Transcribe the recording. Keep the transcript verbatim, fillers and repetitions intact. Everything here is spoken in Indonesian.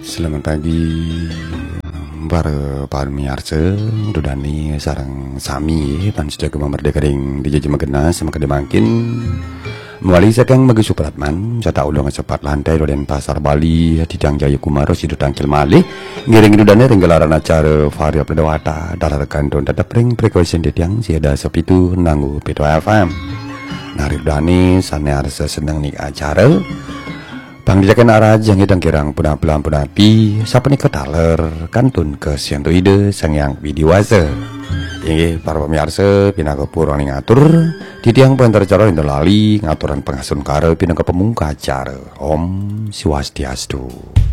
Selamat pagi para pamirsa dudani sarang sami pan sudah memerdeka ring di jaji magena sama kedemakin melalui sekang magi supratman jata ulang cepat lantai dan pasar Bali tidang Jaya Kumaro sidu tangkil malih ngiring dudane ring gelaran acara varia predawata dalar kandon tetap ring frekuensi tiang siada sepitu nanggu P dua F M nari dudani sane arsa seneng nik acara Bang dijakan arah jangan hidang kirang punah pelan punah pi sapa nih ketaler kantun ke siantu ide sang yang widiwasa ini para pemirsa pina kepur orang ngatur di tiang pentar cara itu lali ngaturan pengasun kare pina ke pemungka acara Om Swastiastu.